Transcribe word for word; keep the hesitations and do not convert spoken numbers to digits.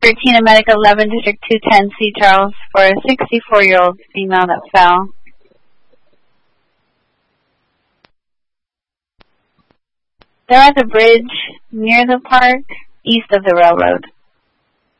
thirteen, a medic eleven, District two ten, C. Charles, for a sixty-four-year-old female that fell. They're at the bridge near the park, east of the railroad.